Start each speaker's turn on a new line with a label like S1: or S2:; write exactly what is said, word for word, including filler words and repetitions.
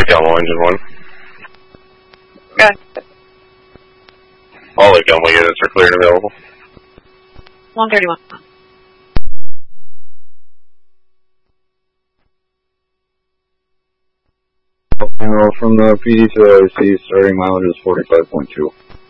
S1: Lake Elmo, Engine one.
S2: Good.
S1: All Lake Elmo units are clear and available.
S2: one thirty-one.
S3: You know, from the P D to the I C, starting mileage is forty-five point two.